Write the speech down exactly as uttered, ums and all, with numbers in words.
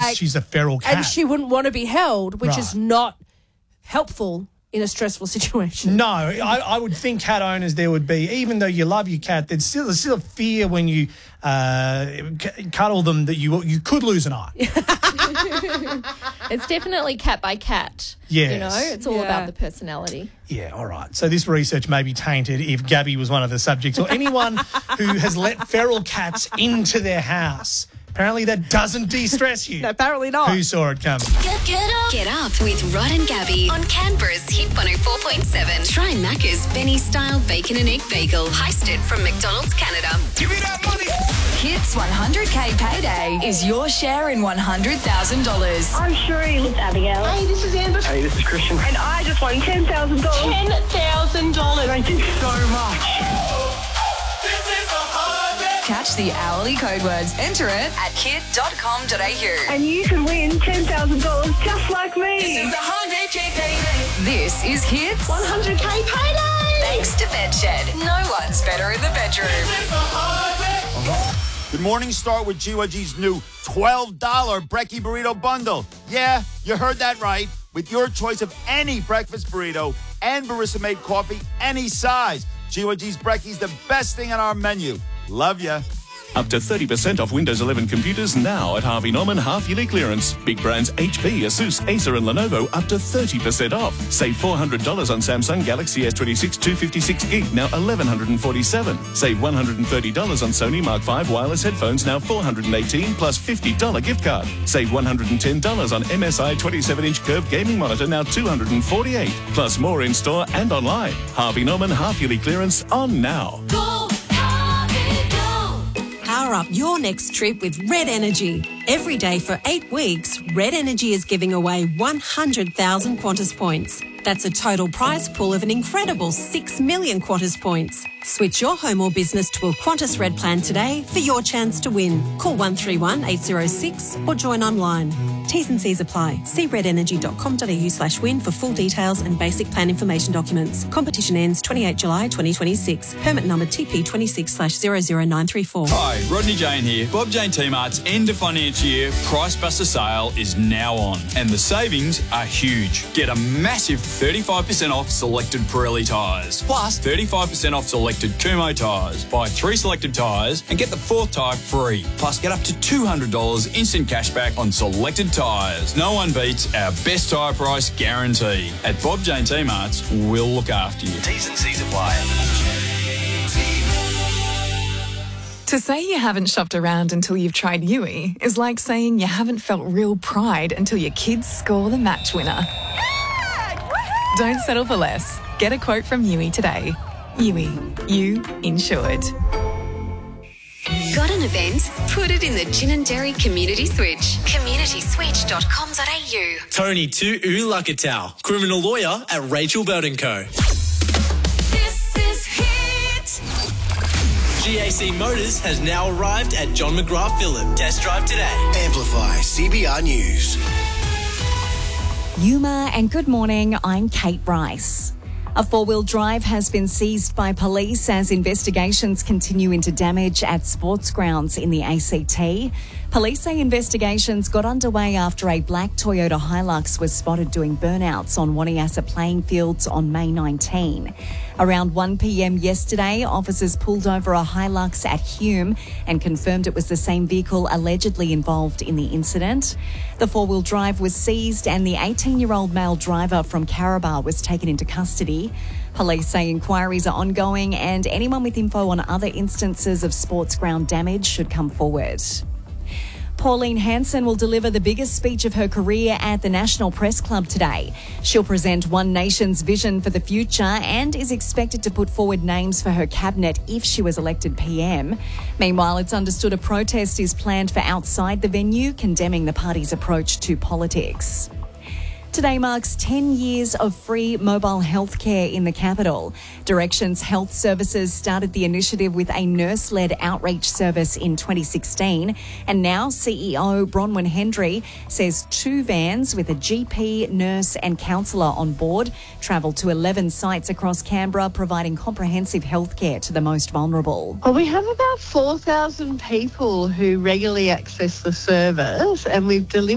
and, she's a feral cat. And she wouldn't want to be held, which Right. is not helpful in a stressful situation. No, I, I would think cat owners there would be, even though you love your cat, there's still, there's still a fear when you uh, c- cuddle them that you you could lose an eye. It's definitely cat by cat. Yes. You know, it's all Yeah. about the personality. Yeah, all right. So this research may be tainted if Gabby was one of the subjects or anyone who has let feral cats into their house. Apparently that doesn't de-stress you. Apparently not. Who saw it coming? Get, get up. Get up with Rod and Gabby on Canberra's Hit one oh four point seven. Try Macca's Benny Style Bacon and Egg Bagel, heisted from McDonald's Canada. Give me that money. Hits one hundred K Payday is your share in one hundred thousand dollars. I'm Sheree. It's Abigail. Hey, this is Amber. Hey, this is Christian. And I just won ten thousand dollars. ten thousand dollars. Thank you so much. Catch the hourly code words. Enter it at hit dot com dot a u. And you can win ten thousand dollars just like me. This is one hundred K Payday. This is Hits one hundred K payday. thanks to Bedshed. No one's better in the bedroom. Good morning. Start with G Y G's new twelve dollars Brekkie Burrito Bundle. Yeah, you heard that right. With your choice of any breakfast burrito and barista-made coffee, any size. G Y G's Brekkie's the best thing on our menu. Love ya. Up to thirty percent off Windows eleven computers now at Harvey Norman half-yearly clearance. Big brands H P, Asus, Acer and Lenovo up to thirty percent off. Save four hundred dollars on Samsung Galaxy S twenty-six two fifty-six gig, now eleven forty-seven dollars. Save one hundred thirty dollars on Sony Mark five wireless headphones, now four hundred eighteen dollars plus fifty dollars gift card. Save one hundred ten dollars on M S I twenty-seven inch curved gaming monitor, now two hundred forty-eight dollars. Plus more in-store and online. Harvey Norman half-yearly clearance on now. Power up your next trip with Red Energy. Every day for eight weeks, Red Energy is giving away one hundred thousand Qantas points. That's a total prize pool of an incredible six million Qantas points. Switch your home or business to a Qantas Red plan today for your chance to win. Call one three one eight zero six or join online. T's and C's apply. See red energy dot com dot a u slash win for full details and basic plan information documents. Competition ends twenty-eighth of July twenty twenty-six. Permit number T P twenty-six slash zero zero nine three four. Hi, Rodney Jane here. Bob Jane T-Mart's end of financial year Price Buster sale is now on, and the savings are huge. Get a massive thirty-five percent off selected Pirelli tyres, plus thirty-five percent off selected Kumho tyres. Buy three selected tyres and get the fourth tyre free. Plus, get up to two hundred dollars instant cashback on selected tyres. No one beats our best tyre price guarantee. At Bob Jane T-Mart's, we'll look after you. T's and C's apply. To say you haven't shopped around until you've tried Yui is like saying you haven't felt real pride until your kids score the match winner. Don't settle for less. Get a quote from Yui today. Yui, you insured. Got an event? Put it in the Gin and Dairy Community Switch. community switch dot com dot a u. Tony Tu Ulakatau, criminal lawyer at Rachel Bird and Co. This is Hit. G A C Motors has now arrived at John McGrath Phillip. Test drive today. Amplify C B R News. Yuma, and good morning, I'm Kate Bryce. A four-wheel drive has been seized by police as investigations continue into damage at sports grounds in the A C T. Police say investigations got underway after a black Toyota Hilux was spotted doing burnouts on Waniassa playing fields on May nineteenth. Around one p.m. yesterday, officers pulled over a Hilux at Hume and confirmed it was the same vehicle allegedly involved in the incident. The four-wheel drive was seized and the eighteen-year-old male driver from Caraba was taken into custody. Police say inquiries are ongoing and anyone with info on other instances of sports ground damage should come forward. Pauline Hanson will deliver the biggest speech of her career at the National Press Club today. She'll present One Nation's vision for the future and is expected to put forward names for her cabinet if she was elected P M. Meanwhile, it's understood a protest is planned for outside the venue, condemning the party's approach to politics. Today marks ten years of free mobile health care in the capital. Directions Health Services started the initiative with a nurse-led outreach service in twenty sixteen, and now C E O Bronwyn Hendry says two vans with a G P, nurse and counsellor on board travel to eleven sites across Canberra, providing comprehensive health care to the most vulnerable. Well, we have about four thousand people who regularly access the service, and we've delivered